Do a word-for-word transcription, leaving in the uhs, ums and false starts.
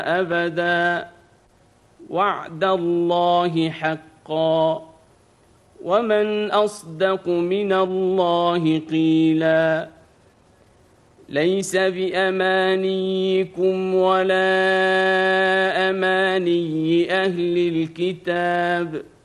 أبدا وعد الله حقا ومن أصدق من الله قيلا ليس بأمانيكم ولا أماني أهل الكتاب